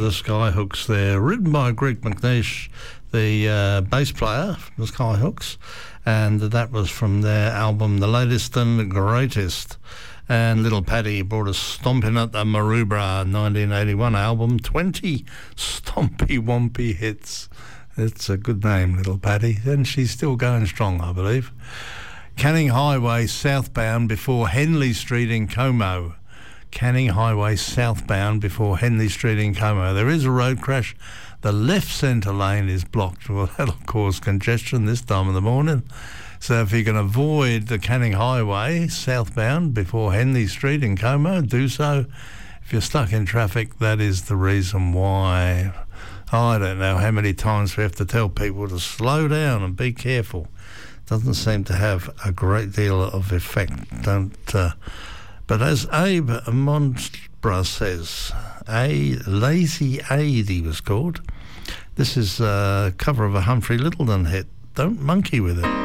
the Skyhooks there, written by Greg McNeish, the bass player from the Skyhooks, and that was from their album The Latest and Greatest. And Little Paddy brought us stomping at the Maroubra 1981 album, 20 stompy wompy hits. It's a good name, Little Paddy, and she's still going strong, I believe. Canning Highway southbound before Henley Street in Como. Canning Highway southbound before Henley Street in Como. There is a road crash. The left centre lane is blocked. Well, that'll cause congestion this time of the morning. So if you can avoid the Canning Highway southbound before Henley Street in Como, do so. If you're stuck in traffic, that is the reason why. I don't know how many times we have to tell people to slow down and be careful. Doesn't seem to have a great deal of effect. But as Abe Monbra says, Lazy Aid he was called. This is a cover of a Humphrey Lyttelton hit. Don't monkey with it.